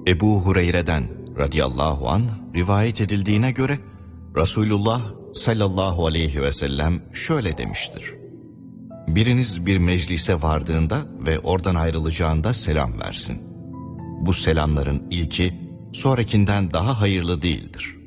Ebu Hureyre'den radıyallahu anh rivayet edildiğine göre Resulullah sallallahu aleyhi ve sellem şöyle demiştir: biriniz bir meclise vardığında ve oradan ayrılacağında selam versin. Bu selamların ilki sonrakinden daha hayırlı değildir.